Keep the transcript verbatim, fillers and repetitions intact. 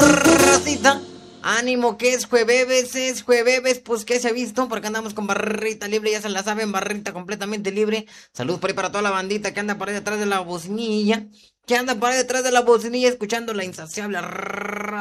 racita. Ánimo que es jueves, es jueves, pues que se ha visto, porque andamos con barrita libre, ya se la saben, barrita completamente libre. Salud por ahí para toda la bandita que anda por ahí detrás de la bocinilla, que anda por ahí detrás de la bocinilla escuchando la insaciable